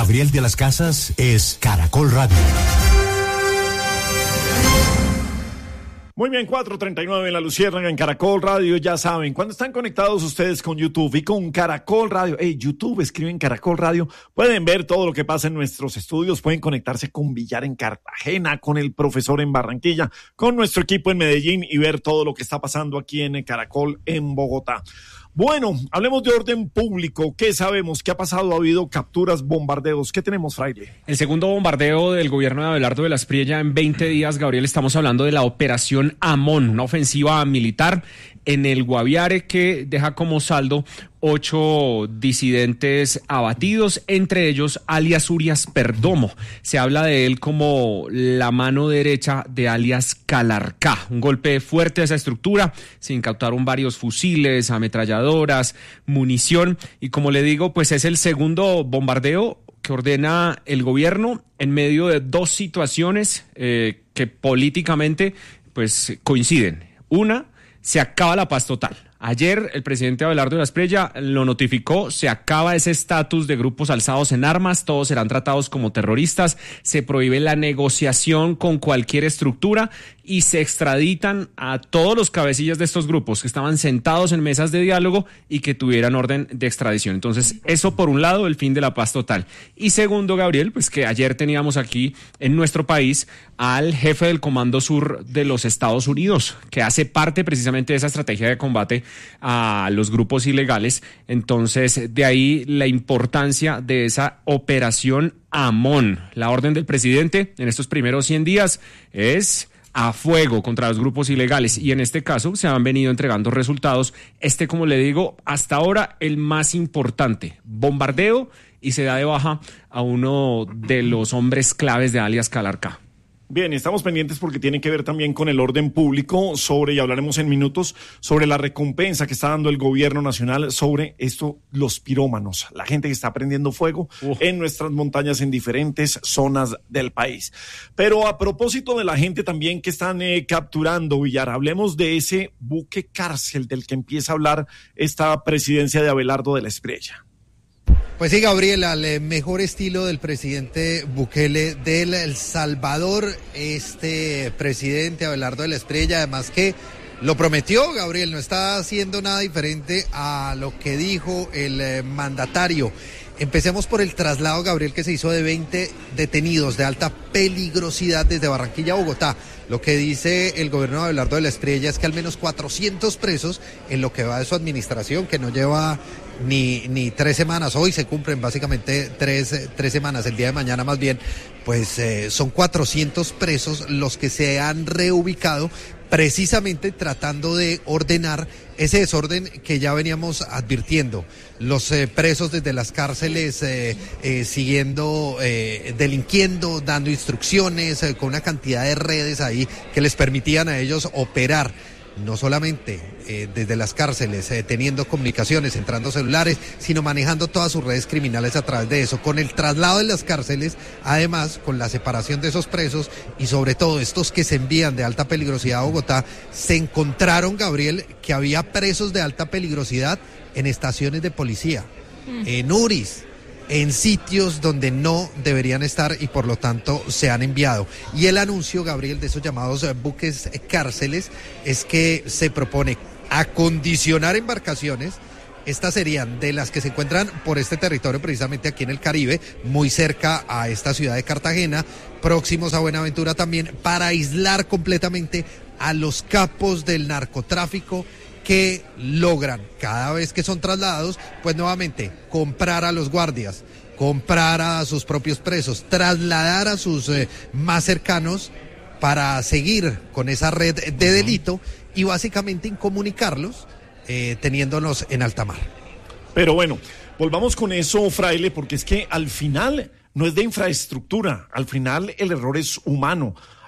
Gabriel de las Casas es Caracol Radio. Muy bien, 4:39 en La Luciérnaga, en Caracol Radio. Ya saben, cuando están conectados ustedes con YouTube y con Caracol Radio, YouTube, escriben Caracol Radio, pueden ver todo lo que pasa en nuestros estudios, pueden conectarse con Villar en Cartagena, con el profesor en Barranquilla, con nuestro equipo en Medellín y ver todo lo que está pasando aquí en Caracol en Bogotá. Bueno, hablemos de orden público. ¿Qué sabemos? ¿Qué ha pasado? ¿Ha habido capturas, bombardeos? ¿Qué tenemos, Fraile? El segundo bombardeo del gobierno de Abelardo de la Espriella en 20 días, Gabriel. Estamos hablando de la Operación Amón, una ofensiva militar en el Guaviare que deja como saldo 8 disidentes abatidos, entre ellos alias Urias Perdomo. Se habla de él como la mano derecha de alias Calarcá. Un golpe fuerte a esa estructura. Se incautaron varios fusiles, ametralladoras, munición. Y como le digo, pues es el segundo bombardeo que ordena el gobierno en medio de dos situaciones que políticamente pues coinciden. Una, se acaba la paz total. Ayer el presidente Abelardo de la Espriella lo notificó, se acaba ese estatus de grupos alzados en armas, todos serán tratados como terroristas, se prohíbe la negociación con cualquier estructura y se extraditan a todos los cabecillas de estos grupos que estaban sentados en mesas de diálogo y que tuvieran orden de extradición. Entonces, eso por un lado, el fin de la paz total. Y segundo, Gabriel, pues que ayer teníamos aquí en nuestro país al jefe del Comando Sur de los Estados Unidos, que hace parte precisamente de esa estrategia de combate a los grupos ilegales. Entonces, de ahí la importancia de esa operación Amón. La orden del presidente en estos primeros 100 días es a fuego contra los grupos ilegales y en este caso se han venido entregando resultados. Como le digo, hasta ahora el más importante, bombardeo, y se da de baja a uno de los hombres claves de alias Calarcá. Bien, estamos pendientes porque tiene que ver también con el orden público y hablaremos en minutos sobre la recompensa que está dando el gobierno nacional sobre esto, los pirómanos, la gente que está prendiendo fuego en nuestras montañas en diferentes zonas del país. Pero a propósito de la gente también que están capturando, Villar, hablemos de ese buque cárcel del que empieza a hablar esta presidencia de Abelardo de la Espriella. Pues sí, Gabriel, al mejor estilo del presidente Bukele del El Salvador, este presidente Abelardo de la Espriella, además que lo prometió, Gabriel, no está haciendo nada diferente a lo que dijo el mandatario. Empecemos por el traslado, Gabriel, que se hizo de 20 detenidos de alta peligrosidad desde Barranquilla a Bogotá. Lo que dice el gobierno de Abelardo de la Espriella es que al menos 400 presos en lo que va de su administración, que no lleva ni 3 semanas, hoy se cumplen básicamente tres semanas, el día de mañana más bien, pues son 400 presos los que se han reubicado precisamente tratando de ordenar ese desorden que ya veníamos advirtiendo. Los presos desde las cárceles siguiendo, delinquiendo, dando instrucciones, con una cantidad de redes ahí que les permitían a ellos operar. No solamente desde las cárceles, teniendo comunicaciones, entrando celulares, sino manejando todas sus redes criminales a través de eso. Con el traslado de las cárceles, además, con la separación de esos presos y sobre todo estos que se envían de alta peligrosidad a Bogotá, se encontraron, Gabriel, que había presos de alta peligrosidad en estaciones de policía, en URIs, en sitios donde no deberían estar y por lo tanto se han enviado. Y el anuncio, Gabriel, de esos llamados buques cárceles es que se propone acondicionar embarcaciones. Estas serían de las que se encuentran por este territorio, precisamente aquí en el Caribe, muy cerca a esta ciudad de Cartagena, próximos a Buenaventura también, para aislar completamente a los capos del narcotráfico que logran, cada vez que son trasladados, pues nuevamente comprar a los guardias, comprar a sus propios presos, trasladar a sus más cercanos para seguir con esa red de delito y básicamente incomunicarlos teniéndonos en alta mar. Pero bueno, volvamos con eso, Fraile, porque es que al final no es de infraestructura, al final el error es humano.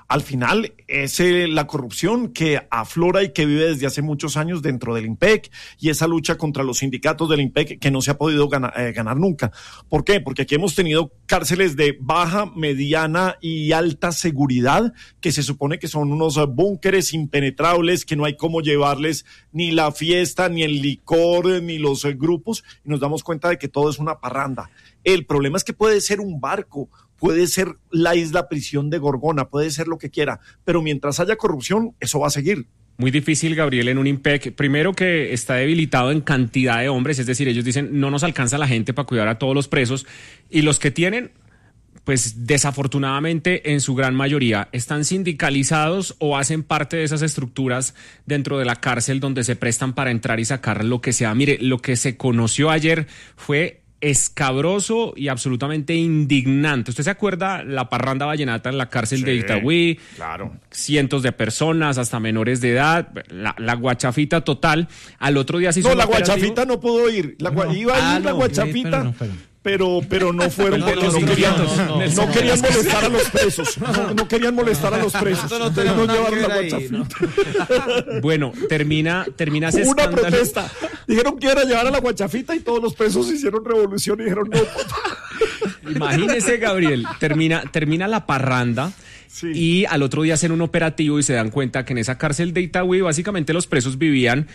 Al final es la corrupción que aflora y que vive desde hace muchos años dentro del IMPEC, y esa lucha contra los sindicatos del IMPEC que no se ha podido ganar nunca. ¿Por qué? Porque aquí hemos tenido cárceles de baja, mediana y alta seguridad, que se supone que son unos búnkeres impenetrables, que no hay cómo llevarles ni la fiesta, ni el licor, ni los grupos, y nos damos cuenta de que todo es una parranda. El problema es que puede ser un barco, puede ser la isla prisión de Gorgona, puede ser lo que quiera, pero mientras haya corrupción, eso va a seguir. Muy difícil, Gabriel, en un IMPEC. Primero que está debilitado en cantidad de hombres, es decir, ellos dicen, no nos alcanza la gente para cuidar a todos los presos, y los que tienen, pues desafortunadamente en su gran mayoría están sindicalizados o hacen parte de esas estructuras dentro de la cárcel donde se prestan para entrar y sacar lo que sea. Mire, lo que se conoció ayer fue escabroso y absolutamente indignante. ¿Usted se acuerda la parranda vallenata en la cárcel de Itagüí? Claro. Cientos de personas, hasta menores de edad, la guachafita total. Al otro día se hizo la guachafita no pudo ir. Iba a ir la guachafita. Pero no fueron porque no querían molestar a los presos. No querían molestar a los presos. No llevaron la guachafita. Bueno, termina ese una escándalo. Protesta. Dijeron que iban a llevar a la guachafita y todos los presos hicieron revolución y dijeron no. Imagínese, Gabriel, termina la parranda. Sí. Y al otro día hacen un operativo y se dan cuenta que en esa cárcel de Itagüí básicamente los presos vivían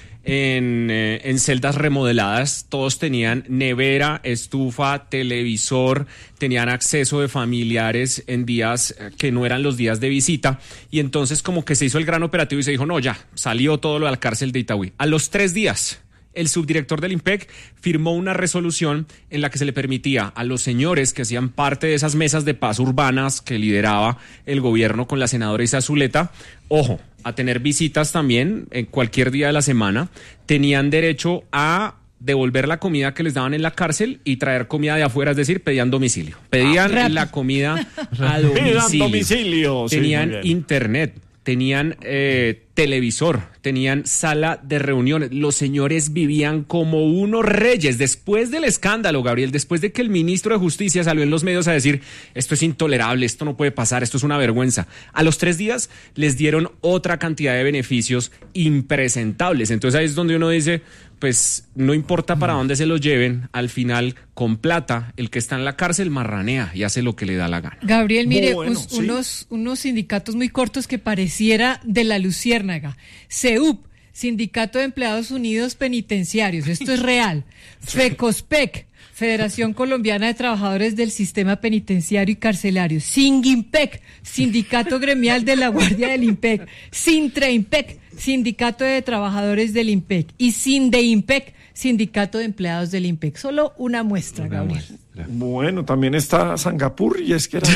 en celdas remodeladas. Todos tenían nevera, estufa, televisor, tenían acceso de familiares en días que no eran los días de visita, y entonces como que se hizo el gran operativo y se dijo, no, ya, salió todo lo de la cárcel de Itagüí. A los 3 días... el subdirector del IMPEC firmó una resolución en la que se le permitía a los señores que hacían parte de esas mesas de paz urbanas que lideraba el gobierno con la senadora Isa Zuleta, ojo, a tener visitas también en cualquier día de la semana. Tenían derecho a devolver la comida que les daban en la cárcel y traer comida de afuera, es decir, pedían domicilio. Pedían la comida a domicilio. Tenían internet. Tenían televisor, tenían sala de reuniones. Los señores vivían como unos reyes. Después del escándalo, Gabriel, después de que el ministro de Justicia salió en los medios a decir esto es intolerable, esto no puede pasar, esto es una vergüenza, a los 3 días les dieron otra cantidad de beneficios impresentables. Entonces ahí es donde uno dice, pues no importa para dónde se los lleven, al final con plata el que está en la cárcel marranea y hace lo que le da la gana. Gabriel, mire, unos sindicatos muy cortos que pareciera de la Luciérnaga. CEUP, Sindicato de Empleados Unidos Penitenciarios, esto es real. FECOSPEC, Federación Colombiana de Trabajadores del Sistema Penitenciario y Carcelario. SINGIMPEC, Sindicato Gremial de la Guardia del IMPEC. SINTREIMPEC, Sindicato de Trabajadores del IMPEC. Y SINDEIMPEC, Sindicato de Empleados del IMPEC. Solo una muestra, Gabriel. Bueno, también está Sangapur, y es que era...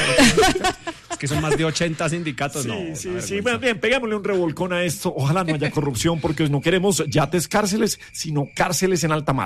Es que son más de 80 sindicatos. Sí, bien, pegámosle un revolcón a esto. Ojalá no haya corrupción, porque no queremos yates cárceles, sino cárceles en alta mar.